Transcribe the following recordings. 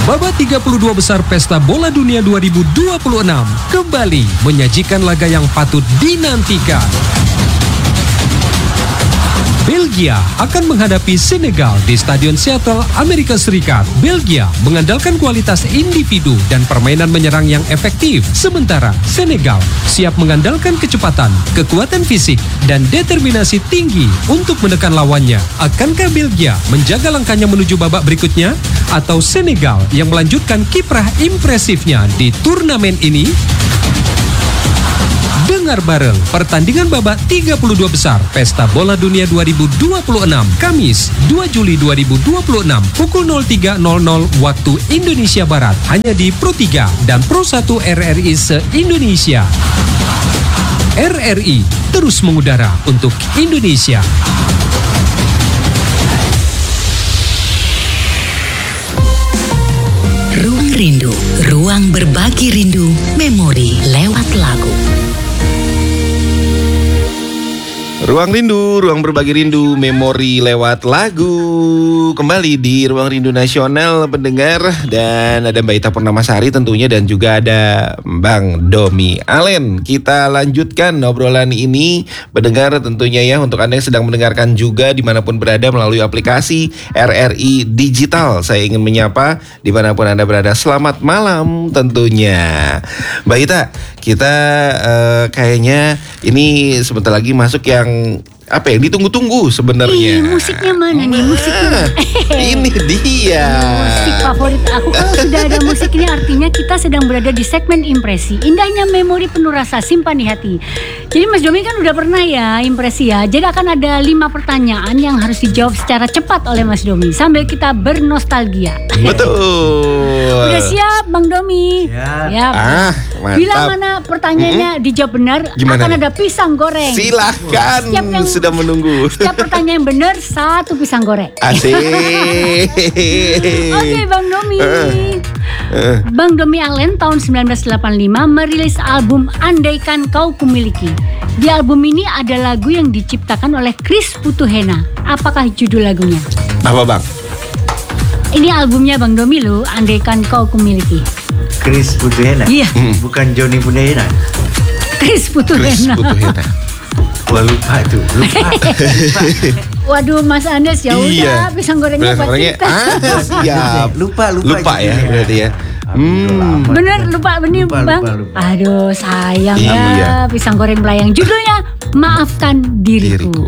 Babak 32 besar Pesta Bola Dunia 2026 kembali menyajikan laga yang patut dinantikan. Belgia akan menghadapi Senegal di Stadion Seattle, Amerika Serikat. Belgia mengandalkan kualitas individu dan permainan menyerang yang efektif. Sementara Senegal siap mengandalkan kecepatan, kekuatan fisik, dan determinasi tinggi untuk menekan lawannya. Akankah Belgia menjaga langkahnya menuju babak berikutnya? Atau Senegal yang melanjutkan kiprah impresifnya di turnamen ini? Dengar bareng pertandingan babak 32 besar Pesta Bola Dunia 2026 Kamis 2 Juli 2026 pukul 03.00 waktu Indonesia Barat hanya di Pro 3 dan Pro 1 RRI se-Indonesia. RRI terus mengudara untuk Indonesia. Ruang Rindu, ruang berbagi rindu, memori lewat lagu. Ruang Rindu, ruang berbagi rindu, memori lewat lagu. Kembali di Ruang Rindu Nasional pendengar. Dan ada Mbak Ita Purnamasari tentunya, dan juga ada Bang Domi Alen. Kita lanjutkan obrolan ini pendengar tentunya ya, untuk Anda yang sedang mendengarkan juga dimanapun berada melalui aplikasi RRI Digital. Saya ingin menyapa dimanapun Anda berada, selamat malam tentunya. Mbak Ita, kita kayaknya ini sebentar lagi masuk yang apa yang ditunggu-tunggu sebenarnya. Musiknya mana nih? Musiknya ini dia musik favorit aku. Kalau sudah ada musik ini artinya kita sedang berada di segmen impresi. Indahnya memori penuh rasa, simpan di hati. Jadi Mas Domi kan udah pernah ya impresi ya. Jadi akan ada 5 pertanyaan yang harus dijawab secara cepat oleh Mas Domi sambil kita bernostalgia. Betul. Udah siap Bang Domi? Siap. Mantap. Bila mana pertanyaannya dijawab benar, Gimana akan nih? ada pisang goreng. Silahkan, sudah menunggu. Setiap pertanyaan yang benar 1 pisang goreng. Asik. Oke Bang Domi. Bang Domi Alen tahun 1985 merilis album Andaikan Kau Kumiliki. Di album ini ada lagu yang diciptakan oleh Chris Putuhena. Apakah judul lagunya? Apa Bang? Ini albumnya Bang Domi loh, Andaikan Kau Kumiliki. Chris Putuhena? Iya. Bukan Johnny Putuhena? Chris Putuhena. Wah lupa tuh, lupa. Waduh Mas Andes, ya udah Iya. pisang gorengnya buat kita. Siap. Lupa ya berarti ya. Bener lupa benih Bang. Lupa. Aduh sayang Iya. ya pisang goreng belayang. Judulnya Maafkan Diriku.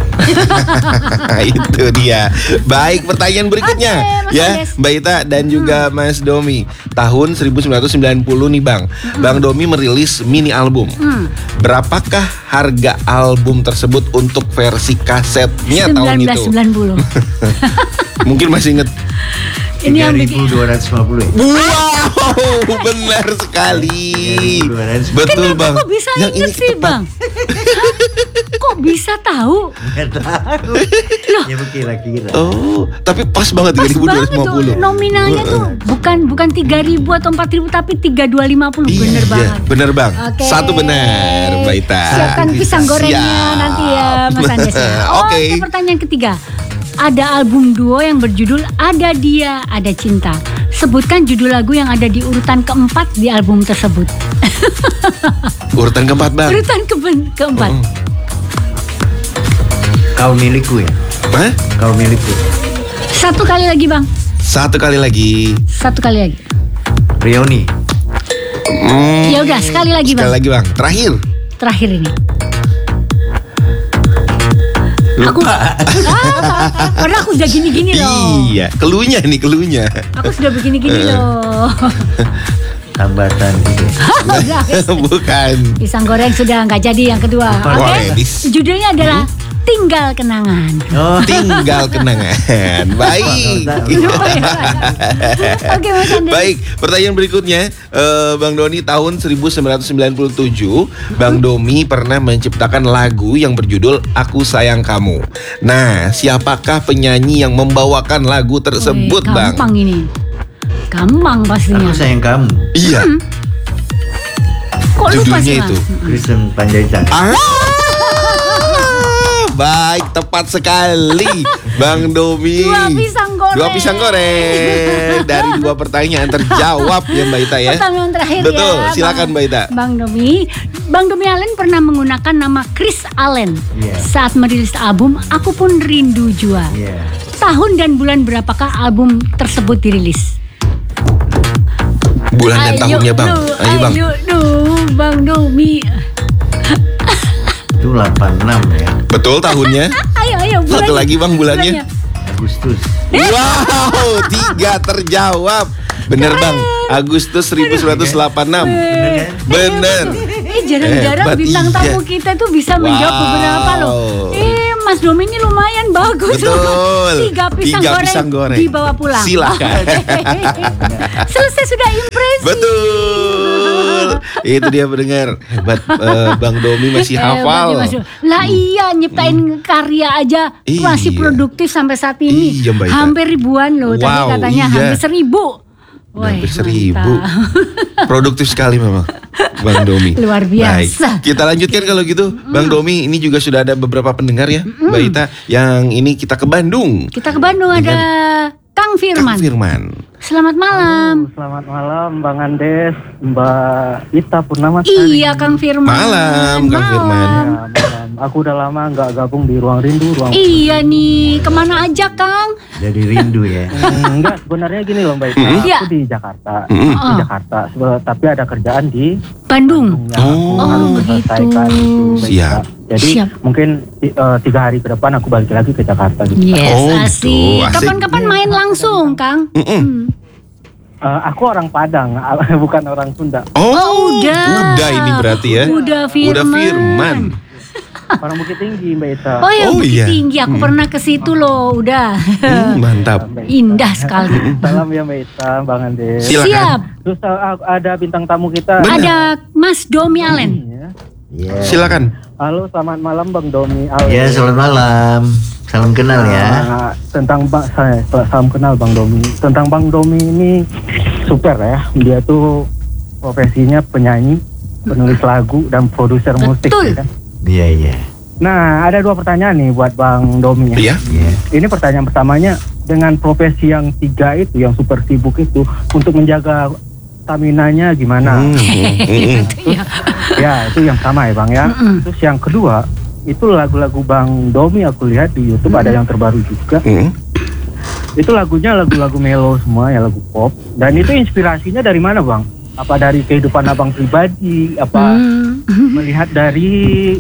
Itu dia. Baik, pertanyaan berikutnya. Oke, Mas ya, Andes. Mbak Ita dan juga Mas Domi. Tahun 1990 nih Bang. Bang Domi merilis mini album. Berapakah harga album tersebut untuk versi kasetnya tahun itu? 1990. Mungkin masih inget. Ini yang bikin 3.250 ya? Wow, benar sekali. 3.250. Betul Kenapa Bang. kok bisa Yang inget ini sih tepat. Bang? Kok bisa tahu? Nggak tahu. Ya kira-kira. Oh, tapi pas banget Pas banget tuh 3.250. nominalnya tuh bukan 3.000 atau 4.000 tapi 3.250. Bener banget. Bener Bang. Oke. Satu benar, Mbak Ita. Siapkan pisang gorengnya Siap. nanti ya Mas Andes ya. Oke. Pertanyaan ketiga. Ada album duo yang berjudul Ada Dia, Ada Cinta. Sebutkan judul lagu yang ada di urutan keempat di album tersebut. Urutan keempat Bang. Urutan keempat. Kau milikku ya? Hah? Kau milikku. Satu kali lagi Bang. Satu kali lagi. Rioni. Ya udah sekali lagi Bang. Sekali lagi Bang. Terakhir ini. Karena aku udah gini-gini loh. Iya, keluhnya nih, keluhnya. Aku sudah begini-gini loh. Tambatan itu. Bukan. Pisang goreng sudah nggak jadi yang kedua. Wah, Oke. Edis. Judulnya adalah Tinggal Kenangan. Oh. Tinggal kenangan. Baik. Oke Mas Andes. Baik, pertanyaan berikutnya, Bang Doni tahun 1997, Bang Domi pernah menciptakan lagu yang berjudul Aku Sayang Kamu. Nah, siapakah penyanyi yang membawakan lagu tersebut, Bang? Gampang ini. Gampang pastinya. Aku sayang kamu. Iya. Kok lupa Judulnya sih itu. Mas? Kristen Panjaitan. Baik, tepat sekali, Bang Domi. 2 pisang goreng. 2 pisang goreng dari 2 pertanyaan terjawab ya Mbak Ita ya. Pertanyaan terakhir Betul, ya. silakan Mbak Ita. Bang Domi Allen pernah menggunakan nama Chris Allen saat merilis album Aku Pun Rindu Jua. Tahun dan bulan berapakah album tersebut dirilis? Bulan dan tahunnya Bang. Ayo Bang. Bang Domi. Itu 86 ya. Betul tahunnya. Ayo bulannya. Satu lagi Bang bulannya. Agustus. Wow, 3 terjawab. Bener Bang, Agustus 1986. Bener. Jarang-jarang Hebat, bintang iya. tamu kita tuh bisa menjawab beberapa loh. Mas Domi ini lumayan bagus. Betul. 3 Tiga pisang goreng. dibawa pulang. Silakan. Selesai sudah impresi. Betul. Itu dia pendengar. Hebat Bang Domi masih hafal. Lah iya, nyiptain karya aja masih Iya. produktif sampai saat ini. Iya, Mbak Ita. Hampir ribuan loh. Tadi Wow, katanya iya. hampir 1000. Hampir Wah, 1000. mantap. Produktif sekali memang Bang Domi. Luar biasa. Baik, kita lanjutkan kalau gitu. Bang Domi, ini juga sudah ada beberapa pendengar ya Mbak Ita. Yang ini kita ke Bandung. Kita ke Bandung ada Kang Firman. Kang Firman. Selamat malam. Selamat malam Bang Andes, Mbak Ita Purnamasari. Iya Kang Firman. Malam, Kang Firman. Ya, malam. Aku udah lama nggak gabung di Ruang Rindu. Iya nih, kemana aja Kang? Dari rindu ya. Enggak, sebenarnya gini loh Mbak Ita. Iya. Aku di Jakarta. Oh. Tapi ada kerjaan di Bandung. Bandung. Oh, Harus begitu. selesaikan itu, Mbak Siap. Ita. Jadi Siap. mungkin 3 hari ke depan aku balik lagi ke Jakarta gitu. Yes, Oh, asik. gitu, asik. Kapan-kapan main langsung Kang? Aku orang Padang, bukan orang Sunda. Oh, udah. Udah ini berarti ya. Udah Udah Firman. Firman. Orang Bukit Tinggi Mbak Ita. Oh ya, Oh, Bukit iya. Tinggi. Aku pernah ke situ loh. Udah. Mantap. Indah sekali. Salam ya Mbak Ita, Bang Andes. Silakan. Siap. Terus ada bintang tamu kita. Benar. Ada Mas Domi Allen. Ya. Iya. Silakan. Halo, selamat malam Bang Domi Allen. Ya, selamat malam. Salam kenal ya. Tentang salam kenal Bang Domi. Tentang Bang Domi ini super ya. Dia tuh profesinya penyanyi, penulis lagu dan produser musik. Betul. Ya kan? Iya, iya. Nah, ada 2 pertanyaan nih buat Bang Domi ya. Iya. Iya. Ini pertanyaan pertamanya, dengan profesi yang 3 itu, yang super sibuk itu, untuk menjaga staminanya gimana? Ya, itu yang pertama ya Bang ya. Terus yang kedua, itu lagu-lagu Bang Domi aku lihat di YouTube ada yang terbaru juga. Itu lagunya lagu-lagu melo semua ya, lagu pop. Dan itu inspirasinya dari mana Bang? Apa dari kehidupan Abang pribadi? Apa melihat dari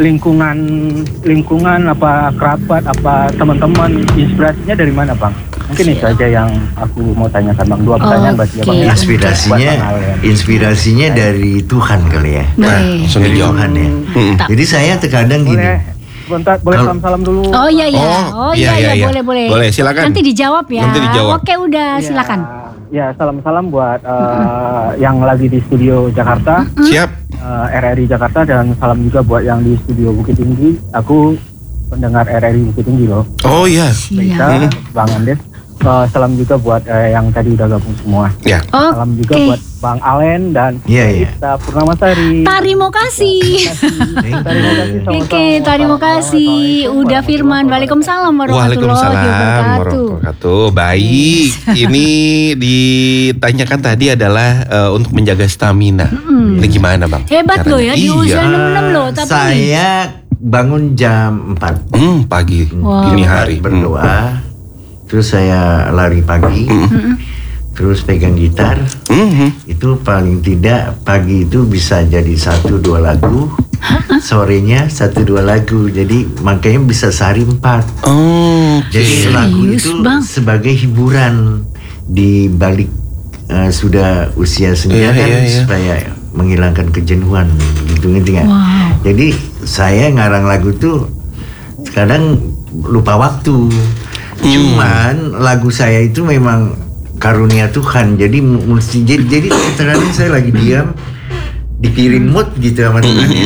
lingkungan apa kerabat, apa teman-teman? Inspirasinya dari mana Bang? Mungkin itu aja yang aku mau tanyakan Bang. 2 pertanyaan buat dia Bang. Oke. ya. Inspirasinya dari Tuhan kali ya. Baik. langsung Dari dijawab. Tuhan ya. Tak. Jadi saya terkadang gini. Boleh, bentar, boleh Kalau- salam-salam dulu. Oh iya iya. Oh, Oh iya iya, iya. boleh. Boleh, silakan. Nanti dijawab ya. Nanti dijawab. Oke, udah Ya, silakan. Ya, salam-salam buat yang lagi di studio Jakarta, Siap. RRI Jakarta, dan salam juga buat yang di studio Bukit Tinggi. Aku pendengar RRI Bukit Tinggi loh. Oh iya. Kita, Bang Andes. Salam juga buat yang tadi udah gabung semua. Ya. Salam juga Oke. buat Bang Allen dan Iya, iya. Ita Purnamasari. Terima kasih. Terima kasih sama-sama. Oke, terima kasih. Udah Firman. Waalaikumsalam warahmatullahi Waalaikumsalam wabarakatuh. warahmatullahi wabarakatuh. Baik, ini ditanyakan tadi adalah untuk menjaga stamina. Ini gimana Bang? Hebat loh ya, di Iya. usia 66 loh. Tapi Saya bangun jam 4 Pagi, Wow. dini hari. berdoa. Terus saya lari pagi. Terus pegang gitar. Itu paling tidak pagi itu bisa jadi 1-2 lagu. Sorenya 1-2 lagu. Jadi makanya bisa sehari 4. Oh, Jadi lagu Serius, itu Bang? sebagai hiburan di balik sudah usia senja Iya, kan, iya, iya. supaya menghilangkan kejenuhan gitu nggak? Wow. Jadi saya ngarang lagu tuh kadang lupa waktu. Cuman lagu saya itu memang karunia Tuhan. Jadi mesti jadi kadang saya lagi diam dikirim mood gitu sama Tuhan ya.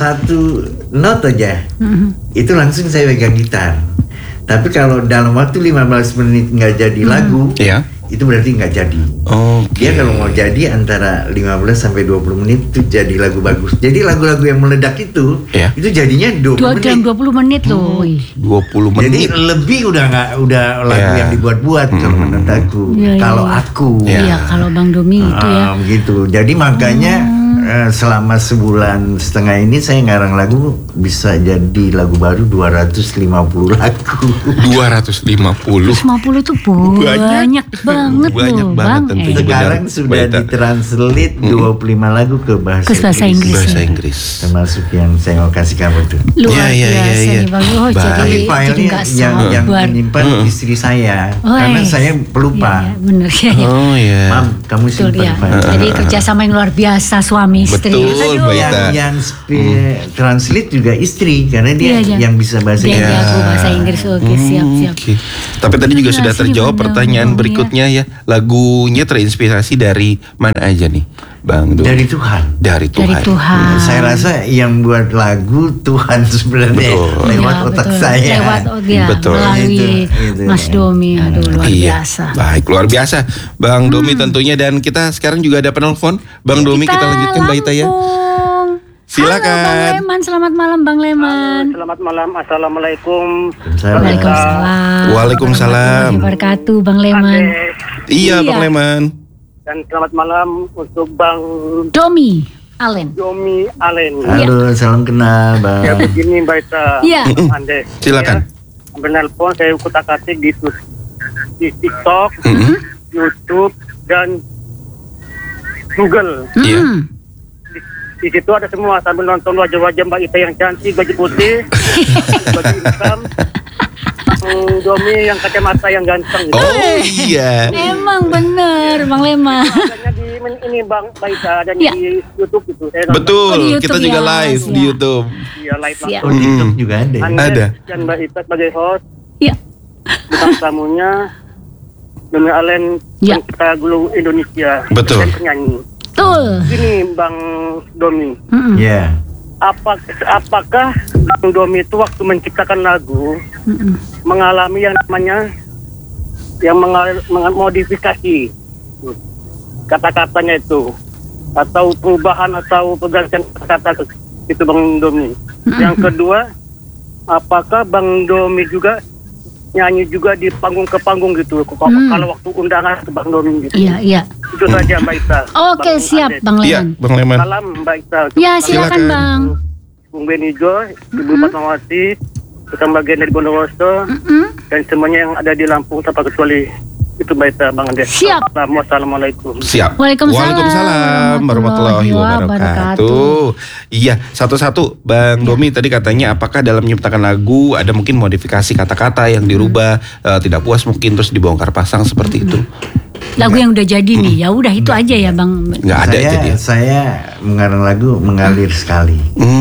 1 not aja. Itu langsung saya pegang gitar. Tapi kalau dalam waktu 15 menit nggak jadi lagu, Iya. itu berarti nggak jadi. Dia kalau mau jadi antara 15 sampai 20 menit itu jadi lagu bagus. Jadi lagu-lagu yang meledak itu jadinya 20 menit. 20 menit loh. 20 menit. Jadi lebih udah lagu yang dibuat-buat kalau menurut aku. Kalau aku. Iya, kalau Bang Domi itu ya. Gitu. Jadi makanya selama sebulan setengah ini saya ngarang lagu bisa jadi lagu baru 250 lagu. 250 tuh banyak banget loh Bang. Sekarang sudah ditranslate 25 lagu ke bahasa Inggris. Termasuk yang saya mau kasih kamu tuh. Luar biasa nih Bang. Jadi filenya yang menyimpan istri saya. Karena saya pelupa. Bener ya. Mam, kamu simpan file. Jadi kerjasama yang luar biasa suami istri. Betul, yang translate juga istri karena dia yang bisa bahasa Inggris. Dia jago bahasa Inggris. Oke, siap. Tapi tadi juga sudah terjawab pertanyaan berikutnya ya. Lagunya terinspirasi dari mana aja nih, Bang Domi? Dari Tuhan. Dari Tuhan. Saya rasa yang buat lagu Tuhan sebenarnya lewat otak saya. Melalui Mas Domi. Aduh, luar biasa. Baik, luar biasa Bang Domi tentunya. Dan kita sekarang juga ada penelpon. Bang Domi, kita lanjutkan Mbak Ita ya. Silakan. Halo Bang Leman, selamat malam Bang Leman. Selamat malam, assalamualaikum. Waalaikumsalam. Waalaikumsalam. Wabarakatuh Bang Leman. Iya Bang Leman. Dan selamat malam untuk Bang Domi Allen. Halo, salam kenal Bang. Ya begini Mbak Ita. Iya. Ande. Silakan. Menelpon saya kutak-atik di TikTok, YouTube dan Google. Iya. Di situ ada semua sambil nonton wajah-wajah Mbak Ita yang cantik, baju putih, baju hitam, Domi yang kacamata yang ganteng. Oh iya. Emang bener Bang Leman. Adanya di ini Bang Ita dan di YouTube itu. Betul, kita juga live di YouTube. Iya, live langsung. Oh, di TikTok juga ada. Ada. Dan Mbak Ita sebagai host. Iya. Bukan tamunya Domi Allen pencipta Gulu Indonesia. Betul. Dan penyanyi. Betul. Ini Bang Domi. Iya. Apakah Bang Domi itu waktu menciptakan lagu mengalami yang namanya modifikasi kata-katanya itu atau perubahan atau pergantian kata itu Bang Domi? Yang kedua, apakah Bang Domi juga nyanyi juga di panggung ke panggung gitu kalau waktu undangan ke Bang Domi gitu? Iya. Itu saja Mbak Ita. Oke, siap Bang Leman. Iya, Bang Leman. Salam Mbak Ita. Ya, silakan Bang. Bung Benijo, Ibu Fatmawati, Ketua bagian dari Bondowoso, dan semuanya yang ada di Lampung tanpa kecuali itu Mbak Ita, Bang Ade. Siap. Assalamualaikum. Siap. Waalaikumsalam warahmatullahi wabarakatuh. Iya, satu-satu Bang Domi tadi katanya apakah dalam menciptakan lagu ada mungkin modifikasi kata-kata yang dirubah, tidak puas mungkin terus dibongkar pasang seperti itu. Lagu yang udah jadi nih, ya udah itu aja ya Bang. Nggak ada jadi. Saya mengarang lagu mengalir sekali.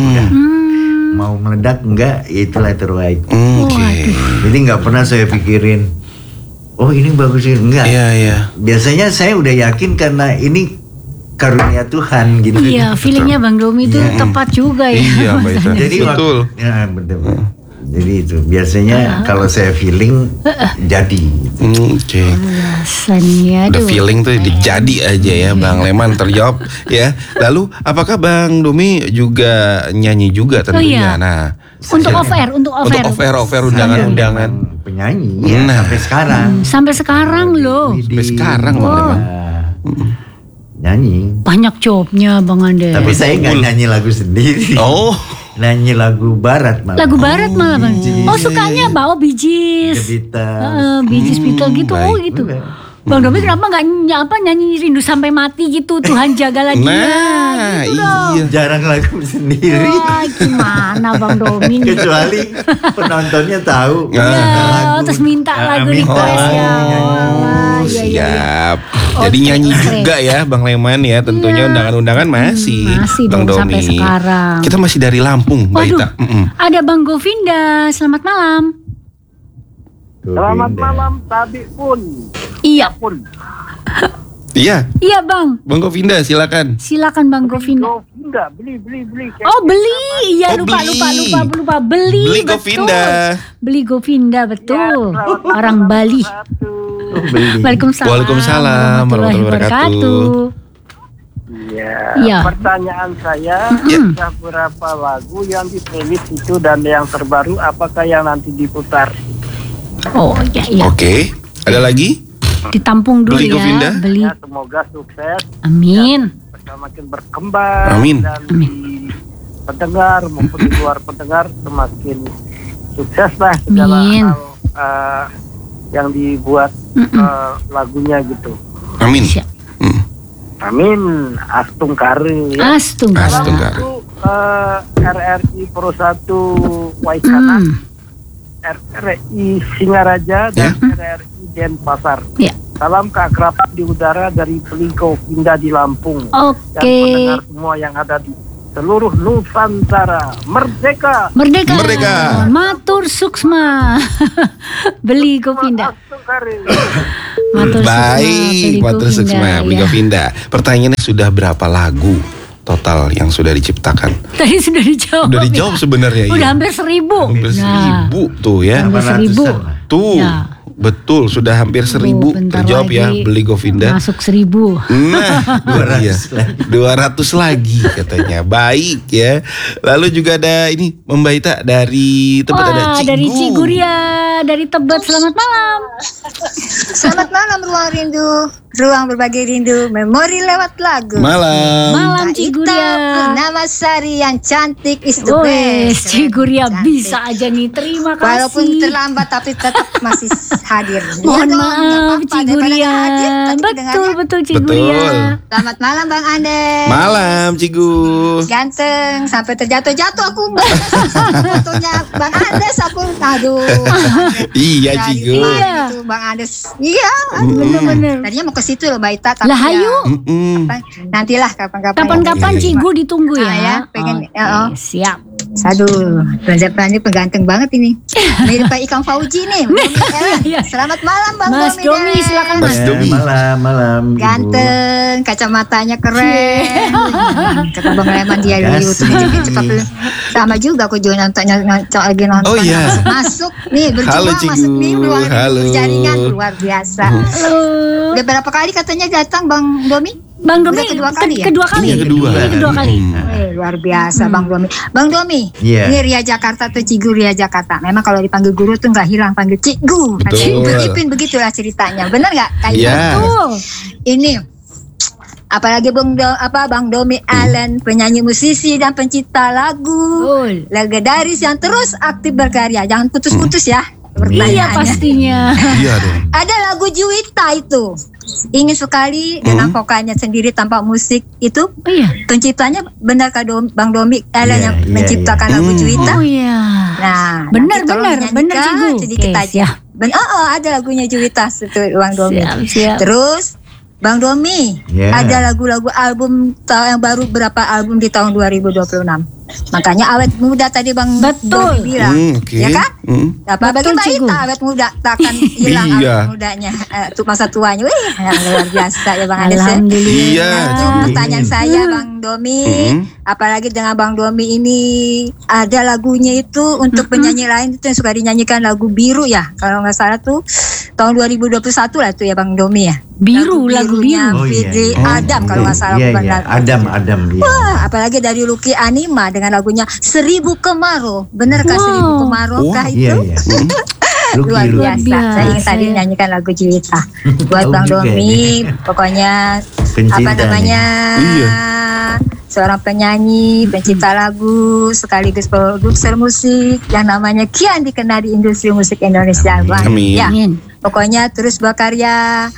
Mau meledak enggak, itulah terbaik. Jadi nggak pernah saya pikirin, oh ini bagus ini, enggak. Iya. Biasanya saya udah yakin karena ini karunia Tuhan gitu. Iya, feelingnya Bang Domi itu tepat juga ya. Iya, Mbak Ita. Jadi betul. Ya betul. Jadi itu biasanya kalau saya feeling jadi. Biasanya. The feeling tuh dijadi aja ya Bang Leman, terjawab ya. Lalu apakah Bang Domi juga nyanyi juga tentunya? Nah, untuk off air undangan-undangan penyanyi sampai sekarang. Sampai sekarang loh. Sampai sekarang Bang Leman. Nyanyi. Banyak jobnya Bang Ande. Tapi saya nggak nyanyi lagu sendiri. Oh. Nyanyi lagu barat malah. Lagu barat malah Bang. Oh sukanya bawa Bee Gees. Bee Gees Beatles gitu. Oh gitu. Bang Domi kenapa nggak nyanyi Rindu Sampai Mati gitu, Tuhan jagalah dia. Nah, gitu iya. Jarang lagu sendiri. Wah, gimana Bang Domi? Kecuali penontonnya tahu. Terus minta lagu request ya. Siap. Jadi nyanyi juga ya Bang Leman ya, tentunya undangan-undangan masih Bang Domi. Sampai sekarang. Kita masih dari Lampung, Mbak Ita. Ada Bang Govinda, selamat malam. Selamat malam, Tabi pun. Iya. Iya. Iya Bang. Bang Govinda silakan. Silakan Bang Govinda. Beli. Oh beli, iya lupa. Beli Govinda. Beli Govinda betul. Orang Bali. beli. Waalaikumsalam. Waalaikumsalam warahmatullahi wabarakatuh. Iya. Pertanyaan saya, ada berapa lagu yang di playlist itu dan yang terbaru apakah yang nanti diputar? Oh iya. Oke. Ada lagi? Ditampung dulu Beli Govinda? ya. Beli. Ya, semoga sukses. Amin. Semakin berkembang. Amin. Dan di pendengar maupun di luar pendengar semakin sukses lah segala Amin. hal yang dibuat lagunya gitu. Amin. Siap. Amin. Astung Kare ya. Astung. Astung Kare. Itu RRI Pro 1 Waikana, RRI Singaraja dan RRI Denpasar. Ya. Salam keakraban di udara dari Beligo Pindah di Lampung. Dan Oke. pendengar semua yang ada di seluruh Nusantara. Merdeka. Merdeka. Matur suksma. Beli Govinda. Astung Kare. Matur Baik, Matur Suksma, Beli Govinda. Pertanyaannya sudah berapa lagu total yang sudah diciptakan? Tadi sudah dijawab. Udah dijawab ya? sebenarnya. Udah iya. hampir 1000. Hampir 1000 tuh ya. Hampir 1000. Tuh. Ya. Betul, sudah hampir 1000 bentar terjawab ya, lagi Beli Govinda. Masuk 1000. Nah, 200 lagi katanya. Baik ya. Lalu juga ada ini Membaita dari Tebet, ada Cigu. Dari Ciguria, dari Tebet. Selamat malam. Selamat malam Ruang Rindu, Ruang Berbagi Rindu, Memori lewat lagu. Malam. Malam Mbak Ciguria. Ita Purnamasari yang cantik is the Wes, best. Ciguria Cantik. bisa aja nih. Terima kasih. Walaupun terlambat tapi tetap masih hadir. Mohon Iya dong, maaf nggak apa-apa, daripada Ciguria. nggak hadir, tapi Betul pendengarnya. Ciguria. Betul. Selamat malam Bang Andes. Malam Cigu. Ganteng sampai terjatuh-jatuh aku fotonya Bang Andes aku. Aduh. Iya Dari Cigu. kemarin Iya. itu Bang Andes. Iya. Bener-bener. Tadinya mau ke situ loh Mbak Ita tapi Lah ya, hayu. nantilah kapan-kapan. Kapan-kapan Iya. Cigu ditunggu ya. Ah, ya, pengen- Oke, oh. siap. Aduh, Ranjapani pengganteng banget ini. Mirip kayak Ikang Fauji nih. Iya. Selamat malam Bang Mas Domi. Domi, Deren. silakan, Mas Domi. Malam. Ibu. Ganteng, kacamatanya keren. Kata Bang Leman dia di Makasih. YouTube cepat sama juga aku juga lagi nonton. Oh, iya. Masuk nih Halo, berjuang Cigu. masuk nih ruang Halo. jaringan luar biasa. Halo. Udah berapa kali katanya datang Bang Domi? Bang Domi Udah kedua kali ya? Kedua kali. Iya, kedua. Ini kedua kali. Luar biasa Bang Domi. Bang Domi, Iya. ini Ria Jakarta tuh Cigu Ria Jakarta. Memang kalau dipanggil guru tuh nggak hilang, panggil Cigu. Betul. Cigu Ipin begitulah ceritanya. Benar nggak? Kayak Iya. gitu. Ini apalagi Bang Domi Allen, penyanyi musisi dan pencipta lagu. Betul. Legendaris yang terus aktif berkarya. Jangan putus-putus ya. Iya Pertanyaannya. pastinya. Iya dong. Ada lagu Juwita itu. Ingin sekali dengan vokalnya sendiri tanpa musik itu. Oh iya. Penciptanya benar Bang Domi Allen Iya, yang iya, menciptakan lagu Juwita. Oh iya. Nah, Benar, nanti tolong benar, dinyanyikan benar, Cigu. sedikit Oke, aja. siap. Ada lagunya Juwita itu Bang Domi. Siap. Terus Bang Domi, Ya. ada lagu-lagu album yang baru berapa album di tahun 2026. Makanya awet muda tadi Bang Betul. Domi bilang. Oke. Ya kan? Apa bagi Betul, Mbak Cigu. Ita awet muda takkan hilang Iya. awet mudanya. Masa tuanya. Wih, luar biasa ya Bang Andes. Ya. Alhamdulillah. Iya. Itu pertanyaan saya Bang Domi. Apalagi dengan Bang Domi ini ada lagunya itu untuk penyanyi lain itu yang suka dinyanyikan lagu Biru ya. Kalau nggak salah tuh tahun 2021 lah tuh ya Bang Domi ya. Biru, lagu Birunya Biru. Oh, iya, Fitri iya. Adam kalau nggak salah Iya, bukan iya. lagu. Adam. Iya. Wah, apalagi dari Lucky Anima dengan lagunya 1000 Kemarau. Benarkah 1000 Kemarau kah Iya, itu? iya. Lucky, Luar Lucky. biasa. biasa. Saya ingin tadi nyanyikan lagu Juwita buat Tahu Bang juga Domi. Pokoknya Pencinta apa namanya? Iya. Seorang penyanyi, pencipta lagu, sekaligus produser musik yang namanya kian dikenal di industri musik Indonesia. Bang. Amin. Ya, Amin. pokoknya terus berkarya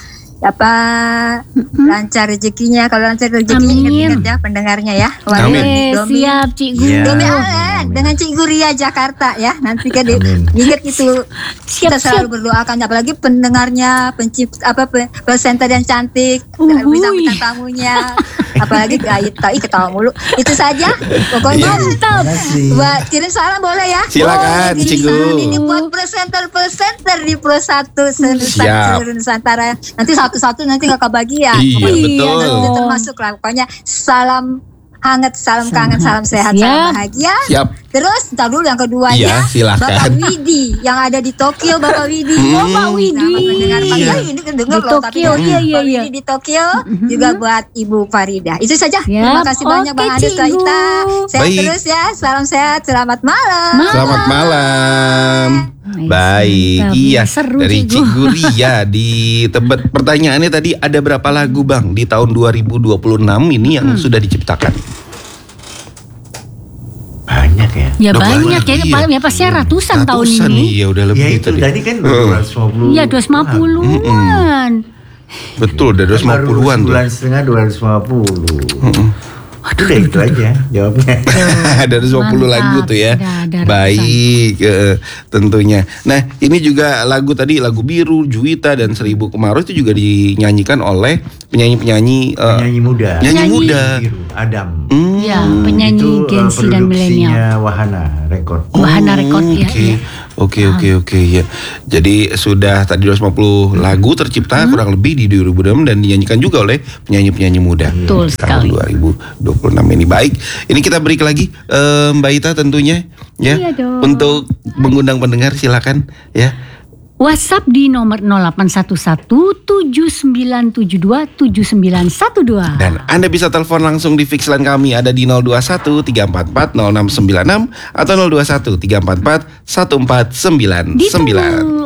lancar rezekinya. Kalau lancar rezekinya Amin. ingat-ingat ya pendengarnya ya. Amin. Domi. Siap Cikgu. Iya. Domi Amin. Allen dengan Cikgu Ria Jakarta ya. Nanti kan Amin. ingat itu. Kita selalu berdoakan apalagi pendengarnya, presenter yang cantik, bisa bintang tamunya. Apalagi ketawa mulu. Itu saja. Pokoknya Mantap. Makasih. buat kirim salam boleh ya. Silakan, Kirim Cikgu. salam ini buat presenter di Pro 1 Siap. seluruh Nusantara. Nanti satu-satu nanti nggak kebagian. Iya, Pokoknya betul. nanti termasuk lah. Pokoknya salam hangat, salam kangen, salam sehat, Siap. salam bahagia. Siap. Terus ntar dulu yang keduanya, Iya, silakan. Bapak Widi yang ada di Tokyo, Bapak Widi. Oh, Pak Widi. Nah, mendengar Iya. ini dengar Di loh, tapi Tokyo, dari iya, Pak iya. Widi di Tokyo juga buat Ibu Farida. Itu saja. Siap. Terima kasih banyak Oke, Bang Ades Cikgu. Laita. Sehat Baik. terus ya. Salam sehat. Selamat malam. Selamat malam. Baik, mantap. iya Seru, dari Cikgu. Cikgu Ria di Tebet. Pertanyaannya tadi ada berapa lagu Bang di tahun 2026 ini yang sudah diciptakan? Banyak ya. Ya Udah banyak ya, iya. paling ya pasti ratusan tahun ini. Iya udah lebih Ya itu tadi kan 250. Iya 250-an. Betul, udah 250-an tuh. Bulan setengah 250. Udah itu aja jawabnya. Ada 250 Mantap. lagu tuh ya. Ada Baik, tentunya. Nah, ini juga lagu tadi, lagu Biru, Juwita dan Seribu Kemarau itu juga dinyanyikan oleh penyanyi-penyanyi Penyanyi muda. penyanyi muda. Biru, Adam. Ya, penyanyi Itu Gen Z dan milenial. produksinya Wahana Record. Wahana Record ya. Oke. Oke ya. Jadi sudah tadi 250 lagu tercipta kurang lebih di 2026 dan dinyanyikan juga oleh penyanyi-penyanyi muda. Betul sekali. Tahun 2026 ini. Baik, ini kita break lagi Mbak Ita tentunya ya. Iya dong. Untuk mengundang pendengar silakan ya. WhatsApp di nomor 0811-7972-7912. Dan Anda bisa telepon langsung di fix line kami ada di 021 344 0696 atau 021 344 1499. Ditunggu.